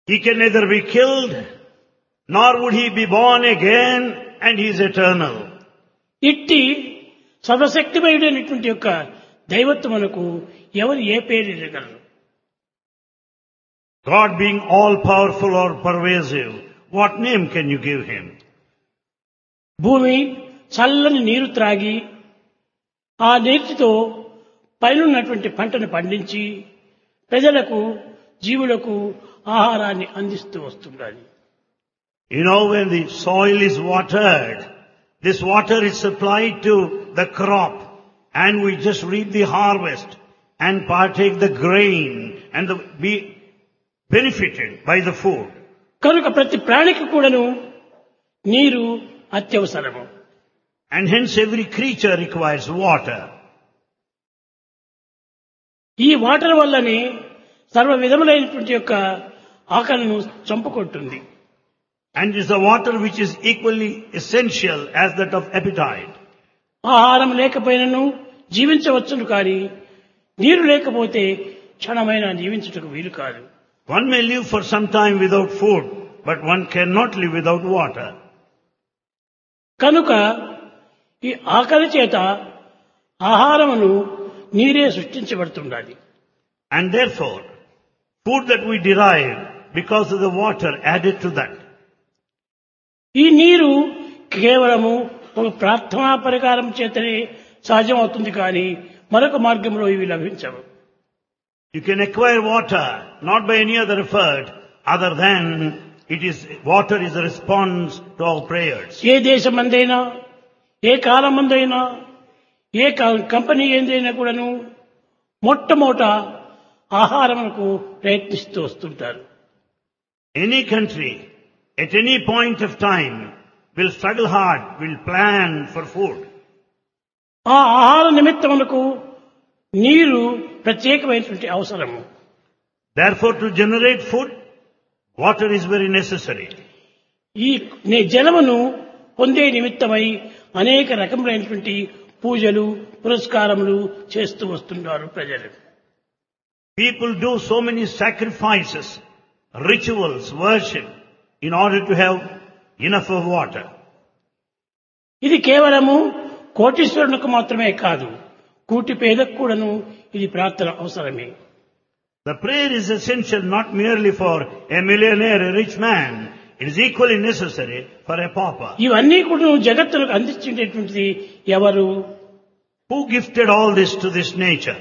He can neither be killed, nor would he be born again, and he is eternal. ఇట్టి సర్వశక్తిమయుడైనటువంటి యొక్క దైవత్వమునకు ఎవరు ఏ పేరు ఇవ్వగలరు? God being all powerful or pervasive, what name can you give him? భూమి చల్లని నీరు త్రాగి ఆ నీటితో పైనున్నటువంటి పంటను పండించి ప్రజలకు జీవులకు ఆహారాన్ని అందిస్తూ వస్తుండాలి. You know, when the soil is watered, this water is supplied to the crop, and we just reap the harvest and partake the grain and be benefited by the food. కనుక ప్రతి ప్రాణికి కూడాను నీరు అత్యవసరము. And hence every creature requires water. ఈ water వల్లనే సర్వ విధములైనటువంటి యొక్క ఆకలిను చంపుకుంటుంది. And it is the water which is equally essential as that of appetite. ఆహారం లేకపోయినను జీవించవచ్చును కానీ నీరు లేకపోతే క్షణమైన జీవించుటకు వీలు కాదు. One may live for some time without food, but one cannot live without water. కనుక ఈ ఆకలి చేత ఆహారమును నీరే సృష్టించబడుతుండాలి. And therefore, food that we derive because of the water added to that. ఈ నీరు కేవలము ఒక ప్రార్థనా పరికారం చేతనే సహజం అవుతుంది కానీ మరొక మార్గంలో ఇవి లభించవు. You can acquire water not by any other effort other than water is a response to our prayers. ఏ దేశం మందైనా ఏ కాలం మందైనా ఏ కంపెనీ ఏందైనా కూడాను మొట్టమొదట ఆహారమునకు ప్రయత్నిస్తూ వస్తుంటారు. Any country at any point of time will struggle hard, will plan for food. ఆ ఆహార నిమిత్తమునకు నీరు ప్రత్యేకమైనటువంటి అవసరము. Therefore, to generate food, water is very necessary. ఈ జలమును పొందే నిమిత్తమై అనేక రకములైనటువంటి పూజలు పురస్కారములు చేస్తూ వస్తున్నారు ప్రజలు. People do so many sacrifices, rituals, worship in order to have enough of water. ఇది కేవలము కోటీశ్వరునికి మాత్రమే కాదు, కూటి పేదకు కూడాను ఇది ప్రార్థన అవసరమే. The prayer is essential not merely for a millionaire, a rich man. It is equally necessary for a pauper. ఇవన్నీ కూడా జగత్తులకు అందించేటువంటిది ఎవరు? Who gifted all this to this nature?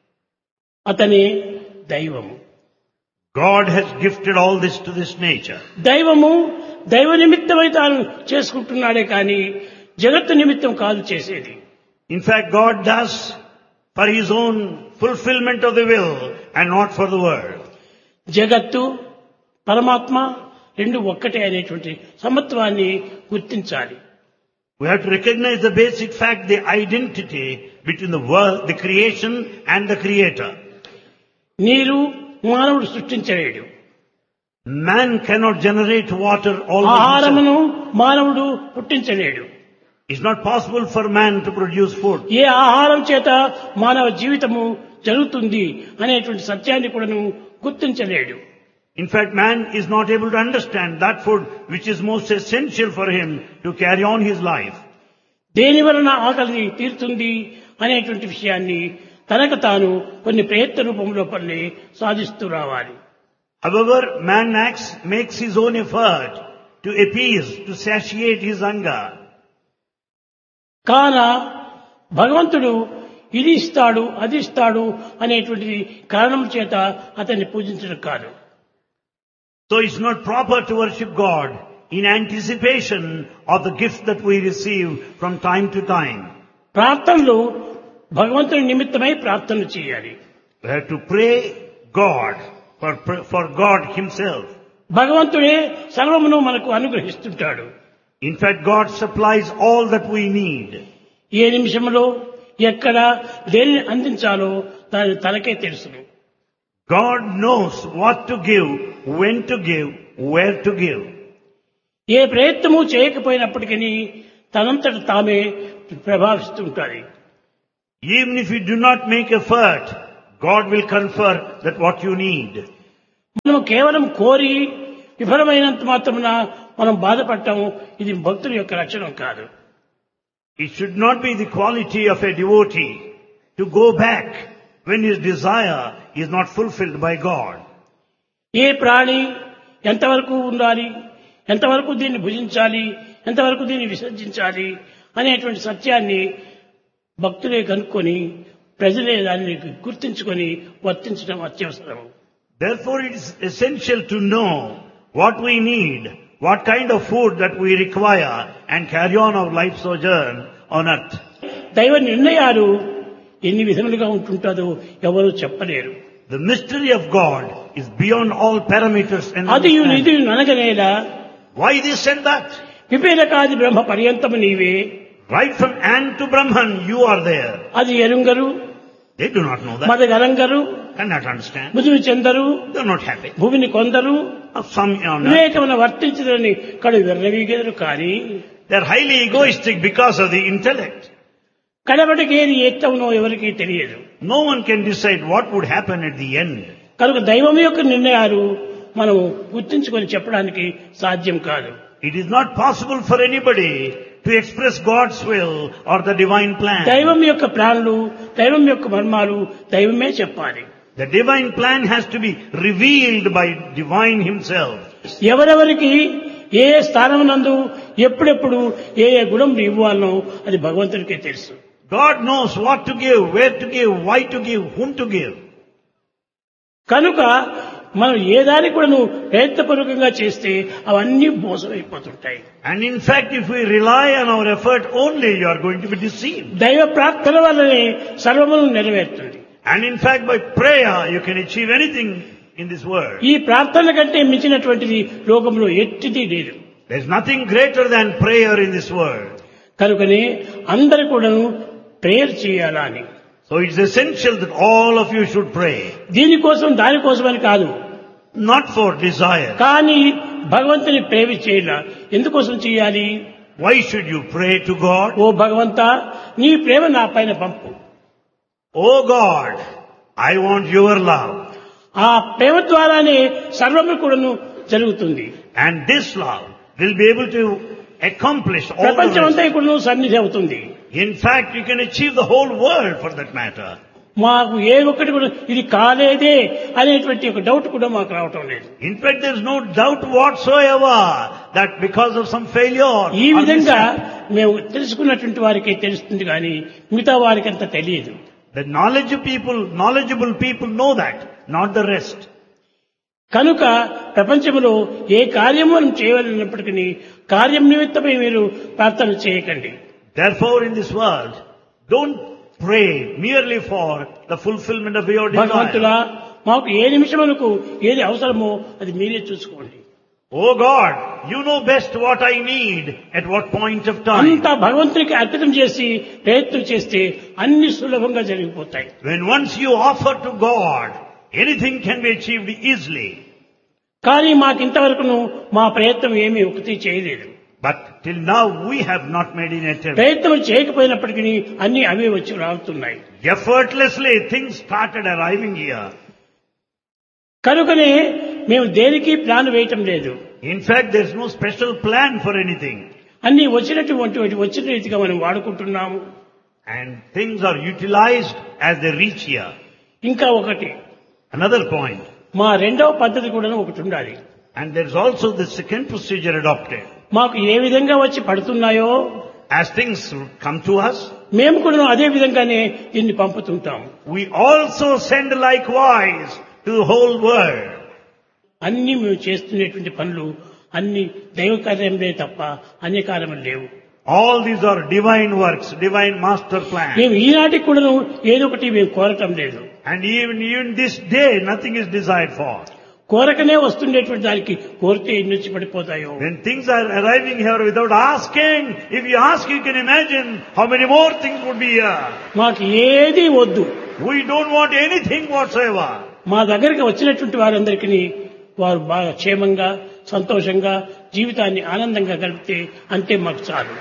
అతనే దైవము. God has gifted all this to this nature. దైవము దైవ నిమిత్తమై తాను చేసుకుంటున్నాడే కానీ జగత్తు నిమిత్తం కాదు చేసేది. In fact, God does for his own fulfillment of the will and not for the world. జగత్తు పరమాత్మ రెండు ఒక్కటే అనేటువంటి సమత్వాన్ని గుర్తించాలి. We have to recognize the basic fact, the identity between the world, the creation and the creator. నీరు మానవుడు సృష్టించలేడు. Man cannot generate water all by ఆహారమును himself. మానవుడు పుట్టించలేడు. It's not possible for man to produce food. ఏ ఆహారం చేత మానవ జీవితము జరుగుతుంది అనేటువంటి సత్యాన్ని కూడాను గుర్తించలేడు. In fact, man is not able to understand that food which is most essential for him to carry on his life. దేని వలన ఆకలి తీరుతుంది అనేటువంటి విషయాన్ని తనకు తాను కొన్ని ప్రయత్న రూపంలో పని సాధిస్తూ రావాలి. However, man makes his own effort to appease, to satiate his hunger. కాన భగవంతుడు ఇది ఇస్తాడు అది ఇస్తాడు అనేటువంటి కారణం చేత అతన్ని పూజించడం కాదు. So it's not proper to worship God in anticipation of the gifts that we receive from time to time. ప్రార్థనలు భగవంతుని నిమిత్తమై ప్రార్థన చేయాలి. We have to pray God for God himself. భగవంతుడే సర్వమును మనకు అనుగ్రహిస్తుంటాడు. In fact, God supplies all that we need. ఏ నిమిషంలో ఎక్కడ దేనిని అందించాలో దాని తనకే తెలుసును. God knows what to give, when to give, where to give. ఏ ప్రయత్నము చేయకపోయినప్పటికీ తనంతట తామే ప్రభావిస్తుంటాడు. Even if you do not make effort, God will confer that what you need. మనం కేవలం కోరి విఫలమైనంత మాత్రమున మనం బాధపడటం ఇది భక్తుల యొక్క లక్షణం కాదు. It should not be the quality of a devotee to go back when his desire is not fulfilled by God. ఏ ప్రాణి ఎంతవరకు ఉండాలి, ఎంతవరకు దీన్ని భుజించాలి, ఎంతవరకు దీన్ని విసర్జించాలి అనేటువంటి సత్యాన్ని భక్తులే కనుక్కొని ప్రజలే దాన్ని గుర్తించుకొని వర్తించడం అత్యవసరం. Therefore it is essential to know what we need, what kind of food that we require, and carry on our life sojourn on earth. దైవ నిర్ణయాలు ఎన్ని విధములుగా ఉంటుంటాదో ఎవరు చెప్పలేరు. The mystery of God is beyond all parameters and అది understanding. ఇది అనగనేలా Why this and that? విపేరకాది బ్రహ్మ పర్యంతము నీవే, Right from Ant to Brahman, you are there. అది ఎరుంగరు, They do not know that, మదగరంగరు, cannot understand. ముదురు చెందరు, They are not happy. భూమిని కొందరు Of some honor. వివేకమున వర్తించదని కడు విర్రవీగెదరు కానీ They are highly egoistic because of the intellect. కడబడికి ఏది ఏత్తవునో ఎవరికీ తెలియదు. No one can decide what would happen at the end. కనుక దైవం యొక్క నిర్ణయాలు మనం గుర్తించుకొని చెప్పడానికి సాధ్యం కాదు. It is not possible for anybody to express God's will or the divine plan. దైవం యొక్క ప్లాన్లు, దైవం యొక్క మర్మాలు దైవమే చెప్పాలి. The divine plan has to be revealed by divine himself. ఎవరెవరికి ఏ స్థానమునందు ఎప్పుడెప్పుడు ఏ ఏ గుణం ఇవ్వాలనో అది భగవంతుడికే తెలుసు. God knows what to give, where to give, why to give, whom to give. కనుక మనం ఏ దాన్ని కూడా ప్రయత్నపూర్వకంగా చేస్తే అవన్నీ మోసమైపోతుంటాయి. And in fact, if we rely on our effort only, you are going to be deceived. దైవ ప్రార్థన వల్లనే సర్వమును నెరవేరుతుంది. And in fact, by prayer, you can achieve anything in this world. ఈ ప్రార్థన కంటే మించినటువంటిది లోకంలో ఎట్టిది లేదు. There is nothing greater than prayer in this world. కనుకనే అందరూ కూడాను ప్రేయర్ చేయాలా అని. So it's essential that all of you should pray. దీనికోసం దానికోసమని కాదు, Not for desire. కానీ భగవంతుని ప్రేమ చేయాల. ఎందుకోసం చేయాలి? Why should you pray to God? ఓ భగవంతా, నీ ప్రేమ నా పైన పంపు. Oh God, I want your love. ఆ ప్రేమ ద్వారానే సర్వము కూడాను జరుగుతుంది. And this love will be able to accomplish all the ప్రపంచమంతా rest. కూడాను సన్నిధి అవుతుంది. In fact, you can achieve the whole world for that matter. మాకు ఏ ఒక్కటి కూడా ఇది కాలేదే అనేటువంటి ఒక డౌట్ కూడా మాకు రావటం లేదు. In fact, there is no doubt whatsoever that because of some failure, ఈ or విధంగా mishap, మేము తెలుసుకున్నటువంటి వారికి తెలుస్తుంది కానీ మిగతా వారికి అంత తెలియదు. the knowledgeable people know that, not the rest. కనుక ప్రపంచంలో ఏ కార్యము మనం చేయవలసినప్పటికీ కార్యం నిమిత్తమై మీరు ప్రార్థన చేయకండి. Therefore, in this world, don't pray merely for the fulfillment of your భగవంతులా, desire. మాకు ఏ నిమిషములకు ఏది అవసరమో అది మీరే చూసుకోండి. Oh God, you know best what I need at what point of time. అంతా భగవంతునికి అర్పితం చేసి ప్రయత్నం చేస్తే అన్ని సులభంగా జరిగిపోతాయి. When once you offer to God, anything can be achieved easily. కానీ మాకింతవరకును మా ప్రయత్నం ఏమీ ఒకటి చేయలేదు. But till now we have not made an attempt. ప్రయత్నం చేయకపోయినప్పటికీ అన్ని అవే వచ్చి రావుతున్నాయి. Effortlessly things started arriving here. కనుకనే మేము దేనికి ప్లాన్ వేయటం లేదు. In fact, there is no special plan for anything. అన్ని వచ్చిన రీతిగా మనం వాడుకుంటున్నాము. And things are utilized as they reach here. ఇంకా ఒకటి, Another point. మా రెండవ పద్ధతి కూడా ఒకటి ఉండాలి. And there is also the second procedure adopted. మాకు ఏ విధంగా వచ్చి పడుతున్నాయో As things come to us, మేము కూడా అదే విధంగానే దీన్ని పంపుతుంటాం. we also send likewise to the whole world. అన్ని మేము చేస్తున్నటువంటి పనులు అన్ని దైవ కార్యములే తప్ప అన్య కార్యములు లేవు. All these are divine works, divine master plan. మేము ఈనాటికి కూడా ఏదో ఒకటి మేము కోరటం లేదు. And even this day, nothing is desired for. కోరకనే వస్తుండేటువంటి దానికి కోరితే ఎన్ని వచ్చి పడిపోతాయో. When things are arriving here without asking, if you ask, you can imagine how many more things would be here. మాకు ఏది వద్దు. We don't want anything whatsoever. మా దగ్గరికి వచ్చినటువంటి వారందరికీ వారు బాగా క్షేమంగా సంతోషంగా జీవితాన్ని ఆనందంగా గడిపితే అంతే మాకు చాలు.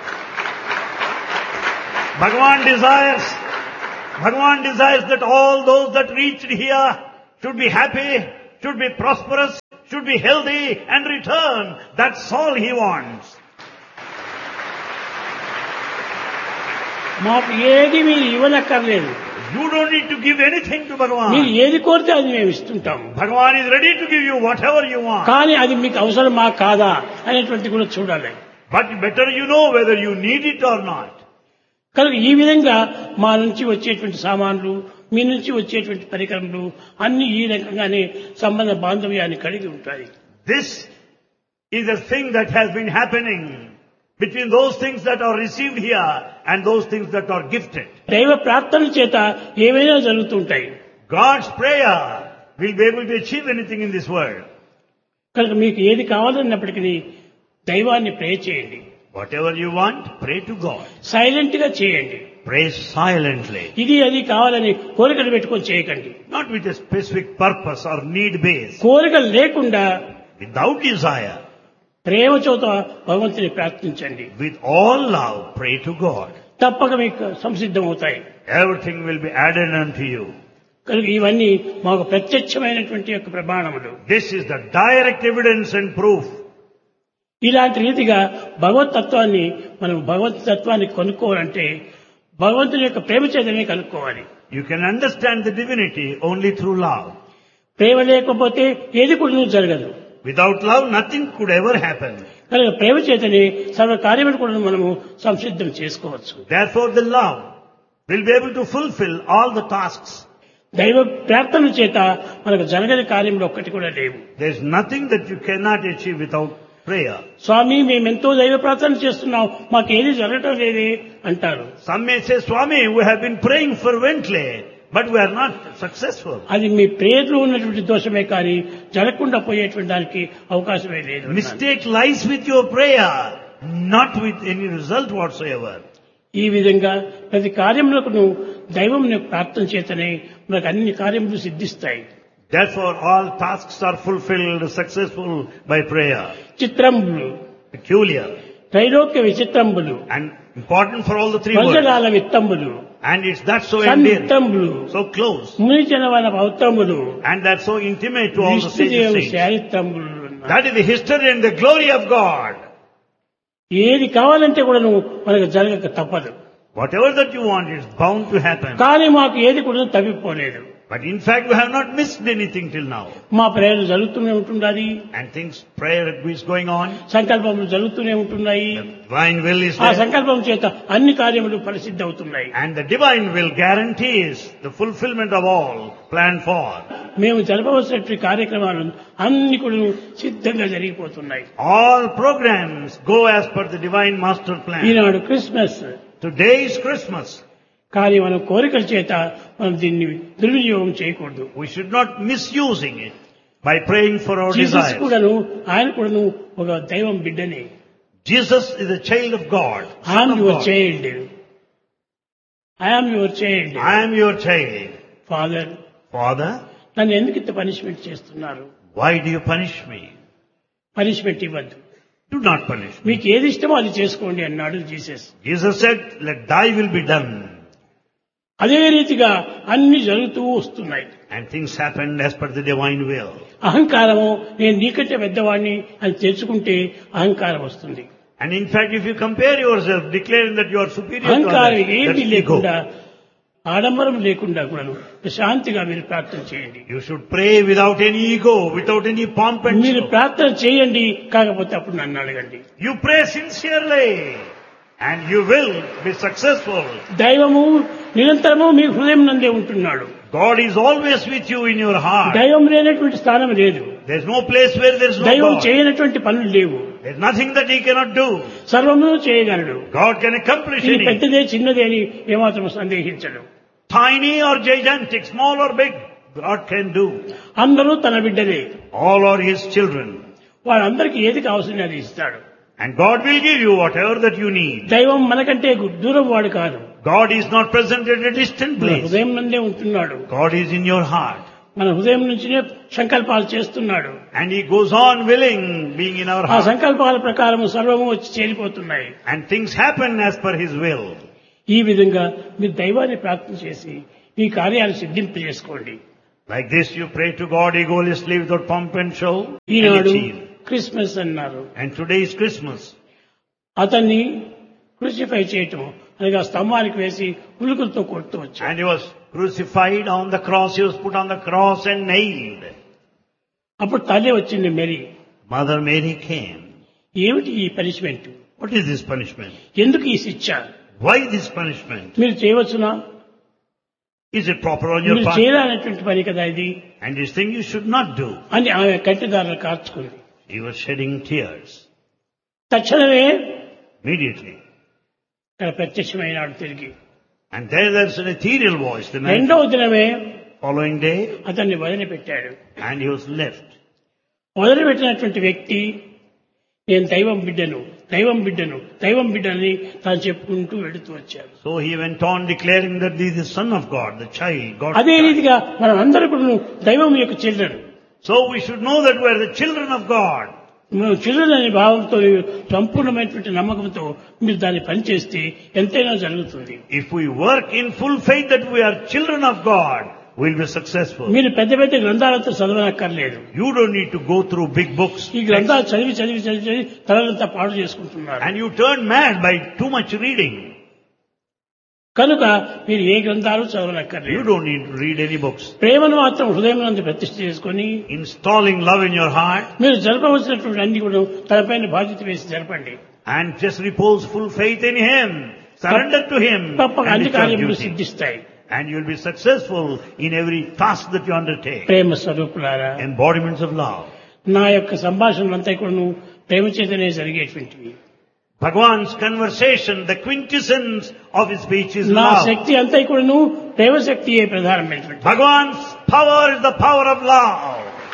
Bhagavan desires that all those that reached here should be happy, should be prosperous, should be healthy and return. That's all he wants. మాకు ఏది మీరు ఇవ్వనక్కర్లేదు. You don't need to give anything to మీరు Bhagavan. ఏది కోరితే అది మేము ఇస్తుంటాము. Bhagavan is ready to give you whatever you want. కానీ అది మీకు అవసరమా కాదా అనేటువంటి కూడా చూడాలి. But better you know whether you need it or not. కనుక ఈ విధంగా మా నుంచి వచ్చేటువంటి సామాన్లు, మీ నుంచి వచ్చేటువంటి పరికరములు అన్ని ఈ రకంగానే సంబంధ బాంధవ్యాన్ని కలిగి ఉంటాయి. This is a thing that has been happening between those things that are received here and those things that are gifted. దైవ ప్రార్థన చేత ఏవైనా జరుగుతుంటాయి. God's prayer will be able to achieve anything in this world. కనుక మీకు ఏది కావాలన్నప్పటికీ దైవాన్ని ప్రే చేయండి. Whatever you want, pray to God. Silent గా చేయండి. Pray silently. ఇది అది కావాలని కోరికలు పెట్టుకొని చేయకండి. Not with a specific purpose or need base. కోరికలు లేకుండా Without desire. ప్రేమ చోత భగవంతుని ప్రార్థించండి. With all love, pray to God. తప్పక మీకు సంసిద్ధం అవుతాయి. Everything will be added unto you. కనుక ఇవన్నీ మాకు ప్రత్యక్షమైనటువంటి యొక్క ప్రమాణములు. This is the direct evidence and proof. ఇలాంటి రీతిగా భగవత్ తత్వాన్ని మనం భగవత్ తత్వాన్ని కొనుక్కోవాలంటే భగవంతుని యొక్క ప్రేమ చేతనే కనుక్కోవాలి. You can understand the divinity only through love. ప్రేమ లేకపోతే ఏది కూడా జరగదు. Without love, nothing could ever happen. కనుక ప్రేమ చేతనే సర్వ కార్యములు కూడా మనము సంసిద్ధం చేసుకోవచ్చు. Therefore, the love will be able to fulfill all the tasks. దైవ ప్రార్థన చేత మనకు జరగని కార్యములు ఒక్కటి కూడా లేవు. There is nothing that you cannot achieve without prayer. స్వామి మేమెంతో దైవ ప్రార్థన చేస్తున్నాం, మాకేది జరగటం లేదే అంటారు. Some may say, Swami, we have been praying fervently, but we are not successful. అది మీ ప్రేయర్లో ఉన్నటువంటి దోషమే కానీ జరగకుండా పోయేటువంటి దానికి అవకాశమే లేదు. Mistake lies with your prayer, not with any result whatsoever. ఈ విధంగా ప్రతి కార్యములకు దైవం ప్రార్థన చేతనే మనకు అన్ని కార్యములు సిద్ధిస్తాయి. Therefore, all tasks are fulfilled successful by prayer. చిత్రంబులు, Peculiar Trailokya విచిత్రంబులు, and important for all the three words. ప్రజలాల విత్తంబులు, And it's that so endearing, సన్నిత్తంబులు, so close, మునిజనవన భౌతములు, and that's so intimate to all the విష్ణుదేవు sages. శారిత్రంబులు. That is the history and the glory of God. ఏది కావాలంటే కూడా మనకు జరగక తప్పదు. Whatever that you want is bound to happen. కానీ మాకు ఏది కూడా తప్పిపోలేదు. But in fact, we have not missed anything till now. మా ప్రేయర్లు జరుగుతూనే ఉంటున్నది. And prayer is going on. సంకల్పములు జరుగుతూనే ఉంటున్నాయి. The divine will is ఆ there. సంకల్పం చేత అన్ని కార్యములు పరిసిద్ధి అవుతున్నాయి. And the divine will guarantees the fulfillment of all planned for. మేము జరపవలసినటువంటి కార్యక్రమాలు అన్ని కూడా సిద్ధంగా జరిగిపోతున్నాయి. All programs go as per the divine master plan. Eenadu Christmas. Today is Christmas. కానీ మనం కోరికల చేత మనం దీన్ని దుర్వినియోగం చేయకూడదు. We should not misusing it by praying for our Jesus desires. కూడాను ఆయన కూడాను ఒక దైవం బిడ్డనే. Jesus is a child of God. I Son am of your God. child. I am your child. I am your child. Father, Father, నన్ను ఎందుకు ఇంత punishment చేస్తున్నారు? why do you punish me? Punishment ఇవ్వద్దు. Do not punish me. మీకు ఏది ఇష్టమో అది చేసుకోండి అన్నాడు Jesus. Jesus said, let thy will be done. అదే రీతిగా అన్ని జరుగుతూ వస్తున్నాయి. And things happened as per the divine will. అహంకారము నేను నీకంటే పెద్దవాడిని అని తెచ్చుకుంటే అహంకారం వస్తుంది. And in fact, if you compare yourself, declaring that you are superior to అహంకారం others, ఏమీ that's ego. లేకుండా ఆడంబరం లేకుండా కూడా శాంతిగా మీరు ప్రార్థన చేయండి. You should pray without any ego, without any pomp and మీరు show. ప్రార్థన చేయండి, కాకపోతే అప్పుడు నన్ను అడగండి. You pray sincerely and you will be successful. దైవము నిరంతరము మీ హృదయం నందే ఉంటున్నాడు. God is always with you in your heart. దైవం లేనటువంటి స్థానం లేదు. There's no place where there's no దైవం God. చేయనటువంటి పనులు లేవు. There's nothing that he cannot do. సర్వము చేయగలడు. God can accomplish ఇది anything. పెద్దదే చిన్నదే అని ఏమాత్రం సందేహించడు. Tiny or gigantic, small or big, God can do. అందరూ తన బిడ్డలే. All are his children. వాళ్ళందరికీ ఏది కావాల్సింది అది ఇస్తాడు. And God will give you whatever that you need. దైవం మనకంటే దూరం వాడు కాదు. God is not present at a distant మన place. హృదయం నందే ఉంటున్నాడు. God is in your heart. మన హృదయం నుంచినే సంకల్పాలు చేస్తున్నాడు. And he goes on willing, being in our ఆ heart. సంకల్పాల ప్రకారం సర్వము వచ్చి చేరిపోతున్నాయి. And things happen as per his will. ఈ విధంగా మీరు దైవాన్ని ప్రార్థన చేసి మీ కార్యాలు సిద్ధింపజేసుకోండి. Like this you pray to God egolessly without pomp and show and Eenadu achieve. Christmas అన్నారు. And today is Christmas. అతన్ని క్రూసిఫై చేయటం అనగా స్తంభానికి వేసి ఉలుకులతో కొడుతూ వచ్చాడు. And he was crucified on the cross. He was put on the cross and nailed. అప్పుడు తల్లి వచ్చింది మేరీ. Mother Mary came. ఏమిటి ఈ punishment? What is this punishment? ఎందుకు ఈ శిక్ష? Why this punishment? మీరు చేయవచ్చునా? Is it proper on your మీరు part? చేయాలనేటువంటి పని కదా ఇది And this thing you should not do. అని ఆమె కంటిదారులు కార్చుకుంది. He was shedding tears. తక్షణమే Immediately. ఇక్కడ ప్రత్యక్షమైనాడు తిరిగి. And there's an ethereal voice. The man రెండవ దినమే following day, అతన్ని వదిలిపెట్టాడు. and he was left. వదిలిపెట్టినటువంటి వ్యక్తి నేను దైవం బిడ్డను దైవం బిడ్డను దైవం బిడ్డని తాను చెప్పుకుంటూ వెళుతూ వచ్చాడు. So he went on declaring that he is the son of God, the child, God's అదే child. రీతిగా మనం అందరూ కూడా దైవం యొక్క children. So we should know that we are the children of God. మనం చిల్డ్రన్ అనే భావంతో సంపూర్ణమైనటువంటి నమ్మకంతో మీరు దాన్ని పనిచేస్తే ఎంతైనా జరుగుతుంది. If we work in full faith that we are children of God, we'll be successful. మీరు పెద్ద పెద్ద గ్రంథాలతో చదవనక్కర్లేదు. You don't need to go through big books. ఈ గ్రంథాలు చదివి చదివి చదివి చదివి తలంతా పాడు చేసుకుంటున్నారు. And you turn mad by too much reading. కనుక మీరు ఏ గ్రంథాలు You చదవనక్కర్లేదు. don't need to read any books. ప్రేమను మాత్రం హృదయం నందు ప్రతిష్ఠ చేసుకొని Installing love in your heart మీరు జరపవలసినటువంటి అన్ని కూడా తనపైన బాధ్యత వేసి జరపండి. and just repose full faith in Him. Surrender to Him. తప్పక And అన్ని it's your కార్యములు duty. సిద్ధిస్తాయి. And you'll be successful in every task that you undertake. ప్రేమ స్వరూపులారా, Embodiments of love. నా యొక్క సంభాషణలంతా కూడా ప్రేమ చేతనే జరిగేటువంటివి. Bhagwan's conversation, the quintessence of his speech is నా love. శక్తి అంతా కూడాను ప్రేమ శక్తియే ప్రధానమైనటువంటి. Bhagwan's power is the power of love.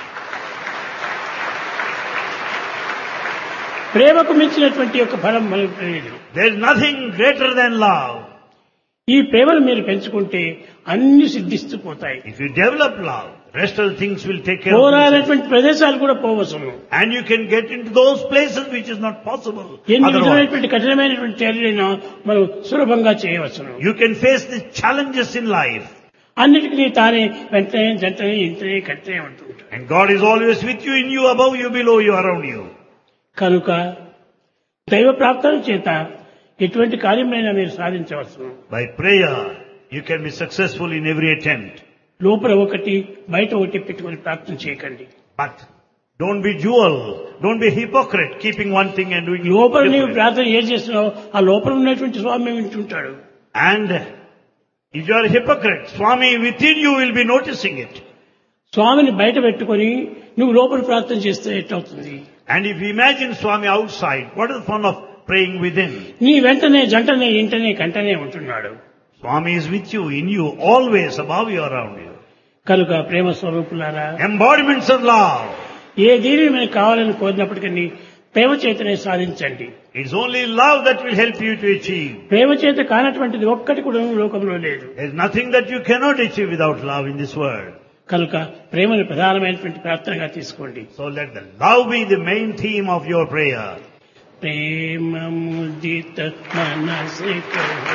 ప్రేమకు మించినటువంటి యొక్క ఫలం మనకు తెలియదు. There is nothing greater than love. ఈ ప్రేమను మీరు పెంచుకుంటే అన్ని సిద్ధిస్తూ పోతాయి. If you develop love, rest of the things will take care of themselves. పోరాడేటువంటి ప్రదేశాలు కూడా పోవచ్చును. And you can get into those places which is not possible ఎన్ని otherwise. విధమైనటువంటి కఠినమైనటువంటి చర్యలైనా మనం సులభంగా చేయవచ్చును. You can face the challenges in life. అన్నిటికీ తానే వెంటనే జంటనే ఇంటనే కట్టనే ఉంటుంటాడు. And God is always with you, in you, above you, below you, around you. కనుక దైవ ప్రార్థన చేత ఎటువంటి కార్యమైనా మీరు సాధించవచ్చు. By prayer, you can be successful in every attempt. లోపల ఒకటి బయట ఒకటి పెట్టుకొని ప్రార్థన చేయకండి. But don't be dual. Don't be hypocrite, keeping one thing and doing లోపల నీవు different. ప్రార్థన ఏం చేస్తున్నావు ఆ లోపల ఉన్నటువంటి స్వామి వింటుంటాడు. And if you are a hypocrite, Swami within you will be noticing it. స్వామిని బయట పెట్టుకొని నువ్వు లోపల ప్రార్థన చేస్తే ఎట్టవుతుంది? And if you imagine Swami outside, what is the fun of praying within? నీ వెంటనే జంటనే ఇంటనే కంటనే ఉంటున్నాడు. Swami is with you, in you, always above you, around you. కనుక ప్రేమ స్వరూపులారా, Embodiments of love. ఏ దీనిని మనకు కావాలని కోరినప్పటికీ ప్రేమ చేతనే సాధించండి. It's only love that will help you to achieve. ప్రేమ చేత కానటువంటిది ఒక్కటి కూడా లోకంలో లేదు. There's nothing that you cannot achieve without love in this world. కనుక ప్రేమను ప్రధానమైనటువంటి ప్రార్థనగా తీసుకోండి. So let the love be the main theme of your prayer. Prema ముదిత మనసిక